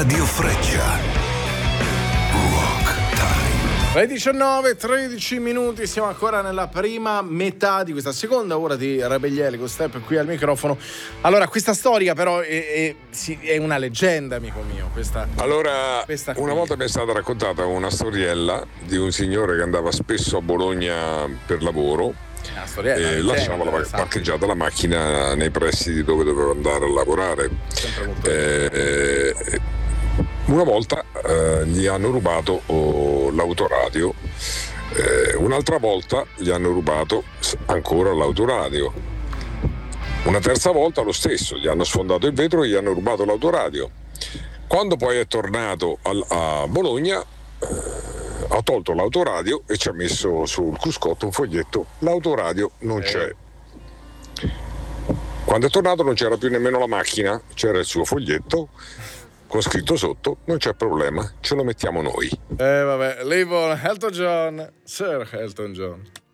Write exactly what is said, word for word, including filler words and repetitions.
Radio Freccia. Le diciannove tredici minuti, siamo ancora nella prima metà di questa seconda ora di Rebelliere con Step qui al microfono. Allora, questa storia però è, è, sì, è una leggenda, amico mio. Questa, allora, questa una volta mi è stata raccontata una storiella di un signore che andava spesso a Bologna per lavoro una storiella, e una lasciava leggenda, la, parcheggiata la macchina nei pressi di dove doveva andare a lavorare. Eh, una volta eh, gli hanno rubato oh, l'autoradio, eh, un'altra volta gli hanno rubato ancora l'autoradio, una terza volta lo stesso, gli hanno sfondato il vetro e gli hanno rubato l'autoradio. Quando poi è tornato al, a Bologna eh, ha tolto l'autoradio e ci ha messo sul cruscotto un foglietto: l'autoradio non c'è. Quando è tornato non c'era più nemmeno la macchina, c'era il suo foglietto con scritto sotto: non c'è problema, ce lo mettiamo noi. Eh vabbè, Leave on Elton John, Sir Elton John.